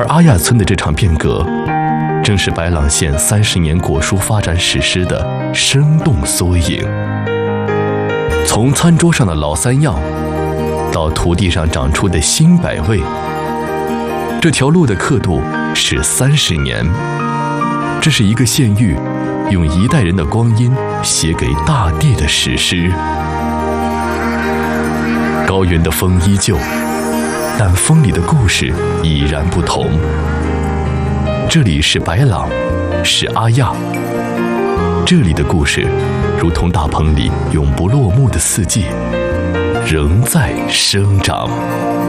阿亚村的这场变革，正是白朗县30年果蔬发展史诗的生动缩影。从餐桌上的老3样，到土地上长出的新百味，这条路的刻度是30年。这是一个县域用1代人的光阴写给大地的史诗。高原的风依旧，但风里的故事已然不同。这里是白朗，是阿亚，这里的故事如同大棚里永不落幕的四季，仍在生长。